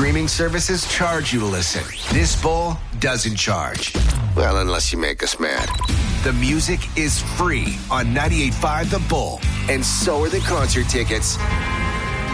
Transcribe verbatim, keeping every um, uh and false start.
streaming services charge you to listen. This Bull doesn't charge. Well, unless you make us mad. The music is free on ninety-eight point five The Bull. And so are the concert tickets.